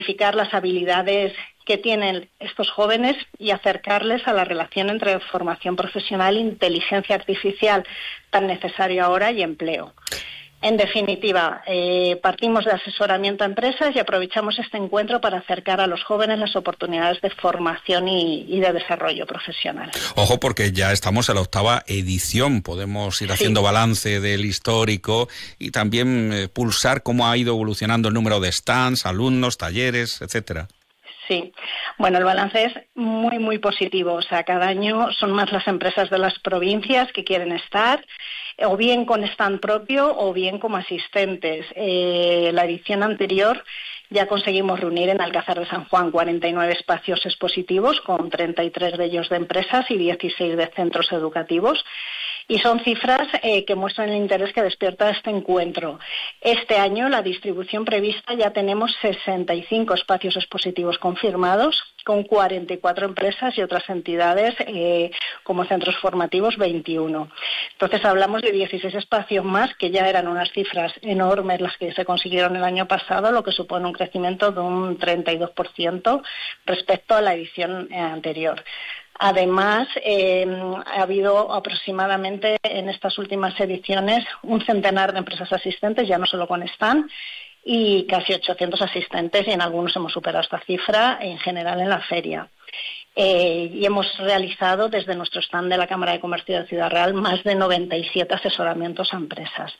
identificar las habilidades que tienen estos jóvenes y acercarles a la relación entre formación profesional e inteligencia artificial, tan necesario ahora, y empleo. En definitiva, partimos de asesoramiento a empresas y aprovechamos este encuentro para acercar a los jóvenes las oportunidades de formación y de desarrollo profesional. Ojo, porque ya estamos en la 8ª edición, podemos ir haciendo balance del histórico y también pulsar cómo ha ido evolucionando el número de stands, alumnos, talleres, etcétera. Sí, bueno, el balance es muy, muy positivo. O sea, cada año son más las empresas de las provincias que quieren estar, o bien con stand propio o bien como asistentes. La edición anterior ya conseguimos reunir en Alcázar de San Juan 49 espacios expositivos, con 33 de ellos de empresas y 16 de centros educativos. Y son cifras que muestran el interés que despierta este encuentro. Este año, la distribución prevista, ya tenemos 65 espacios expositivos confirmados, con 44 empresas y otras entidades como centros formativos 21. Entonces hablamos de 16 espacios más, que ya eran unas cifras enormes las que se consiguieron el año pasado, lo que supone un crecimiento de un 32% respecto a la edición anterior. Además, ha habido aproximadamente en estas últimas ediciones un centenar de empresas asistentes, ya no solo con stand, y casi 800 asistentes, y en algunos hemos superado esta cifra en general en la feria. Y hemos realizado desde nuestro stand de la Cámara de Comercio de Ciudad Real más de 97 asesoramientos a empresas.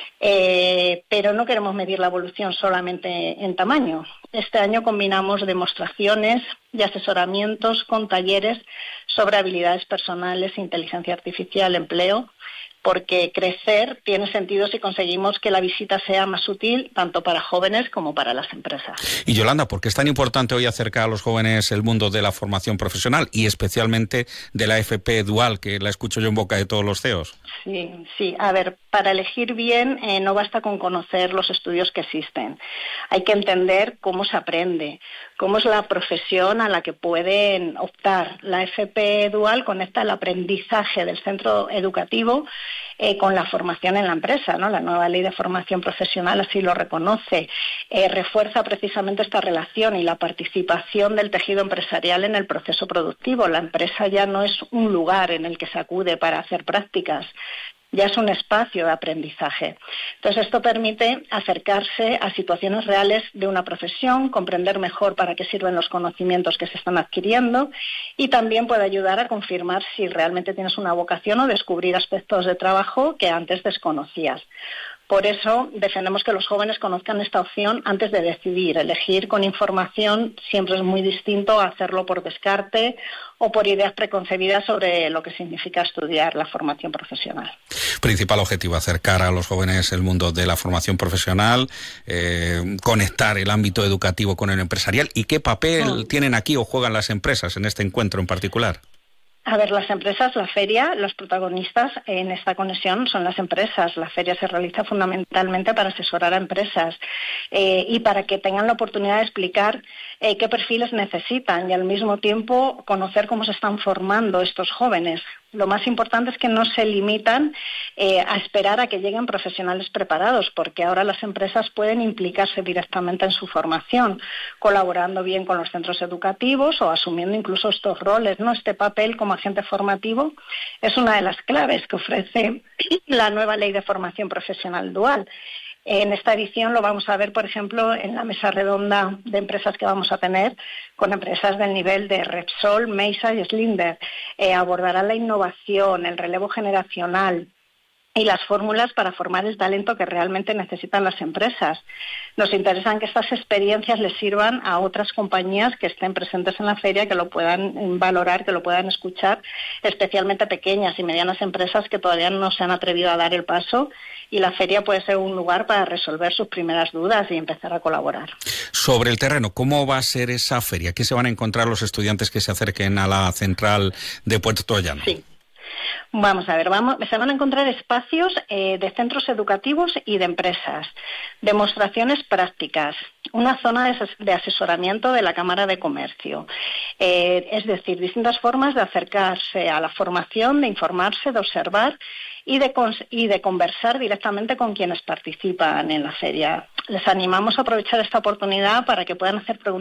Pero no queremos medir la evolución solamente en tamaño. Este año combinamos demostraciones y asesoramientos con talleres sobre habilidades personales, inteligencia artificial, empleo, porque crecer tiene sentido si conseguimos que la visita sea más útil tanto para jóvenes como para las empresas. Y Yolanda, ¿por qué es tan importante hoy acercar a los jóvenes el mundo de la formación profesional y especialmente de la FP Dual, que la escucho yo en boca de todos los CEOs? Sí. A ver, para elegir bien no basta con conocer los estudios que existen. Hay que entender cómo se aprende, cómo es la profesión a la que pueden optar. La FP Dual conecta el aprendizaje del centro educativo con la formación en la empresa, ¿no? La nueva ley de formación profesional así lo reconoce. Refuerza precisamente esta relación y la participación del tejido empresarial en el proceso productivo. La empresa ya no es un lugar en el que se acude para hacer prácticas, ya es un espacio de aprendizaje. Entonces, esto permite acercarse a situaciones reales de una profesión, comprender mejor para qué sirven los conocimientos que se están adquiriendo, y también puede ayudar a confirmar si realmente tienes una vocación o descubrir aspectos de trabajo que antes desconocías. Por eso defendemos que los jóvenes conozcan esta opción antes de decidir. Elegir con información siempre es muy distinto a hacerlo por descarte o por ideas preconcebidas sobre lo que significa estudiar la formación profesional. Principal objetivo, acercar a los jóvenes el mundo de la formación profesional, conectar el ámbito educativo con el empresarial. ¿Y qué papel tienen aquí o juegan las empresas en este encuentro en particular? A ver, las empresas, la feria, los protagonistas en esta conexión son las empresas. La feria se realiza fundamentalmente para asesorar a empresas y para que tengan la oportunidad de explicar qué perfiles necesitan y al mismo tiempo conocer cómo se están formando estos jóvenes. Lo más importante es que no se limitan a esperar a que lleguen profesionales preparados, porque ahora las empresas pueden implicarse directamente en su formación, colaborando bien con los centros educativos o asumiendo incluso estos roles, ¿no? Este papel como agente formativo es una de las claves que ofrece la nueva ley de formación profesional dual. En esta edición lo vamos a ver, por ejemplo, en la mesa redonda de empresas que vamos a tener con empresas del nivel de Repsol, Mesa y Slinder. Abordarán la innovación, el relevo generacional y las fórmulas para formar el talento que realmente necesitan las empresas. Nos interesa que estas experiencias les sirvan a otras compañías que estén presentes en la feria, que lo puedan valorar, que lo puedan escuchar, especialmente pequeñas y medianas empresas que todavía no se han atrevido a dar el paso, y la feria puede ser un lugar para resolver sus primeras dudas y empezar a colaborar. Sobre el terreno, ¿cómo va a ser esa feria? ¿Qué se van a encontrar los estudiantes que se acerquen a la central de Puerto Llano? Sí. Vamos a ver, se van a encontrar espacios de centros educativos y de empresas, demostraciones prácticas, una zona de asesoramiento de la Cámara de Comercio, es decir, distintas formas de acercarse a la formación, de informarse, de observar y de conversar directamente con quienes participan en la feria. Les animamos a aprovechar esta oportunidad para que puedan hacer preguntas